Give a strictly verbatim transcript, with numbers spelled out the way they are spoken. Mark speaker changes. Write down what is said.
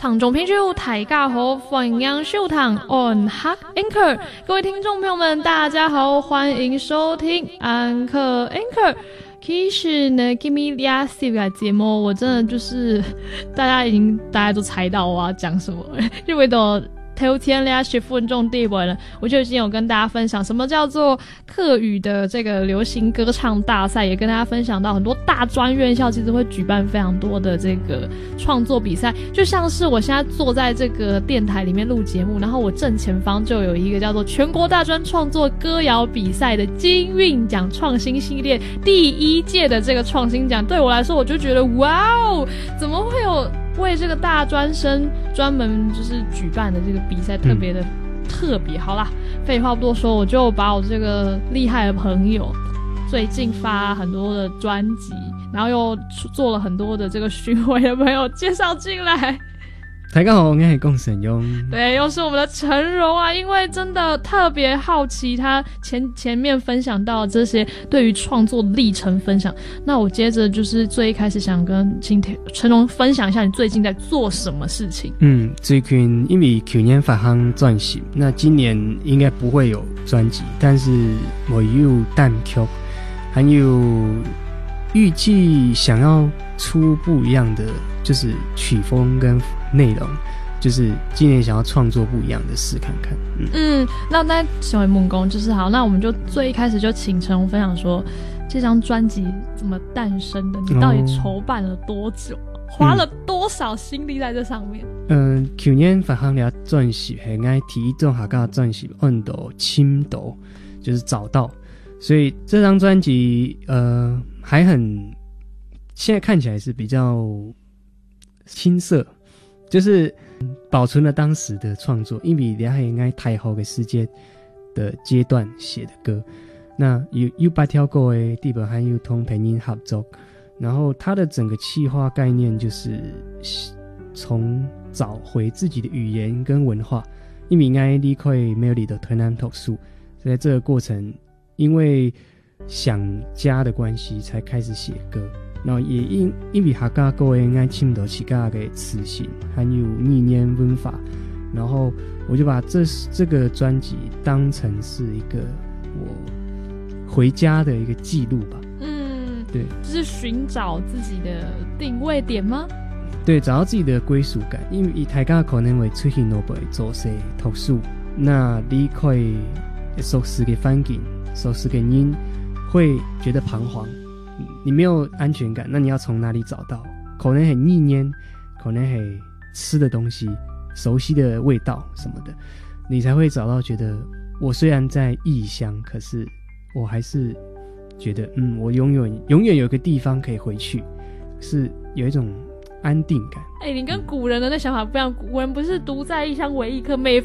Speaker 1: 听众朋友大家好，欢迎收聽 On Hak Anchor， 各位听众朋友们大家好，欢迎收听安可 Anchor。其实呢 ，Give me the C V 节目，我真的就是大家已经大家都猜到我要讲什么了，因为都头天咧十分钟地位了，我就已经有跟大家分享什么叫做客语的这个流行歌唱大赛，也跟大家分享到很多大专院校其实会举办非常多的这个创作比赛，就像是我现在坐在这个电台里面录节目，然后我正前方就有一个叫做全国大专创作歌谣比赛的金韵奖创新系列第一届的这个创新奖，对我来说我就觉得哇哦，怎么会有为这个大专生专门就是举办的这个比赛特别的、嗯、特别。好啦，废话不多说，我就把我这个厉害的朋友最近发很多的专辑，然后又做了很多的这个巡回的朋友介绍进来。
Speaker 2: 大家好，我是龚沈庸。
Speaker 1: 对，又是我们的陈荣啊，因为真的特别好奇他前前面分享到这些对于创作历程分享，那我接着就是最一开始想跟陈荣分享一下你最近在做什么事情。
Speaker 2: 嗯，最近因为去年发行专辑，那今年应该不会有专辑，但是我有单曲，还有预计想要出不一样的就是曲风跟内容，就是今年想要创作不一样的事看看。嗯,
Speaker 1: 嗯那那小伟梦工就是好，那我们就最一开始就请陈荣分享说这张专辑怎么诞生的，你到底筹办了多久、哦、花了多少心力在这上面？
Speaker 2: 嗯、呃，去年发行了专辑是爱提种客家专辑按到深度，就是找到，所以这张专辑呃还很现在看起来是比较青涩，就是保存了当时的创作，因为你还应该太后的时间的阶段写的歌。那有有八条歌的地方还有同配音合作，然后它的整个企划概念就是从找回自己的语言跟文化，因为应该离开没有你的台南读书，在这个过程因为想家的关系才开始写歌。然后也因因为客家歌应该深度起家的词形，还有意念文法，然后我就把这这个专辑当成是一个我回家的一个记录吧。嗯，对，
Speaker 1: 就是寻找自己的定位点吗？
Speaker 2: 对，找到自己的归属感。因为大家可能会出现都不会做些读书，那你可以熟悉的环境、熟悉的人，会觉得彷徨。你没有安全感，那你要从哪里找到？可能很意念，可能很吃的东西，熟悉的味道什么的，你才会找到觉得我虽然在异乡，可是我还是觉得嗯，我永远永远有一个地方可以回去，是有一种安定感。
Speaker 1: 哎、欸，你跟古人的那想法不一样，古人不是独在异乡为异客，每